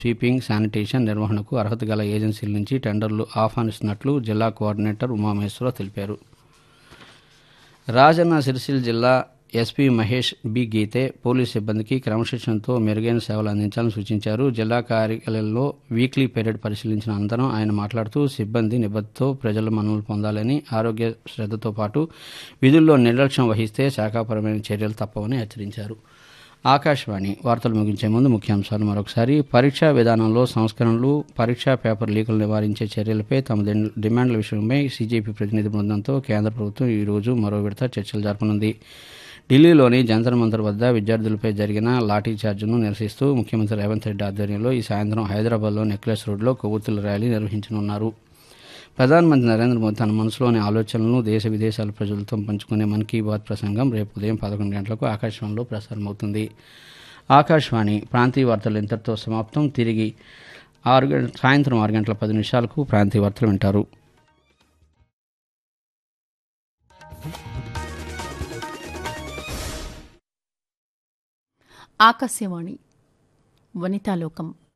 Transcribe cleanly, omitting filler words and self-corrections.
Sweeping, sanitation నిర్వహణకు అర్హత గల ఏజెన్సీల నుంచి టెండర్లు ఆహ్వానిస్తున్నట్లు జిల్లా కోఆర్డినేటర్ ఉమామహేశ్వరరావు తెలిపారు. రాజన్న సిరిసిల్ల జిల్లా ఎస్పీ మహేష్ బి గీతే పోలీసు సిబ్బందికి క్రమశిక్షణతో మెరుగైన సేవలు అందించాలని సూచించారు. జిల్లా కార్యాలయంలో వీక్లీ పీరియడ్ పరిశీలించిన అనంతరం ఆయన మాట్లాడుతూ సిబ్బంది నిబద్ధతతో ప్రజల మన్ననలు పొందాలని, ఆరోగ్య శ్రద్ధతో పాటు విధుల్లో నిర్లక్ష్యం వహిస్తే శాఖాపరమైన చర్యలు తప్పవని హెచ్చరించారు. ఆకాశవాణి వార్తలు ముగించే ముందు ముఖ్యాంశాలు మరొకసారి. పరీక్షా విధానంలో సంస్కరణలు, పరీక్షా పేపర్ లీకులు నివారించే చర్యలపై తమ డిమాండ్ల విషయమై సీజేపీ ప్రతినిధి బృందంతో కేంద్ర ప్రభుత్వం ఈ రోజు మరో విడత చర్చలు జరపనుంది. ఢిల్లీలోని జంతర్ మంతర్ వద్ద విద్యార్థులపై జరిగిన లాఠీచార్జ్ను నిరసిస్తూ ముఖ్యమంత్రి రేవంత్ రెడ్డి ఆధ్వర్యంలో ఈ సాయంత్రం హైదరాబాద్లో నెక్లెస్ రోడ్లో కొవ్వొత్తుల ర్యాలీ నిర్వహించనున్నారు. ప్రధానమంత్రి నరేంద్ర మోదీ తన మనసులోని ఆలోచనలను దేశ విదేశాల ప్రజలతో పంచుకునే మన్ కీ బాత్ ప్రసంగం రేపు ఉదయం 11 గంటలకు ఆకాశవాణిలో ప్రసారమవుతుంది. ఆకాశవాణి ప్రాంతీయ వార్తలు ఇంతటితో సమాప్తం. తిరిగి సాయంత్రం 6 గంటల 10 నిమిషాలకు ప్రాంతీయ వార్తలు వింటారు. ఆకాశవాణి వనితాలోకం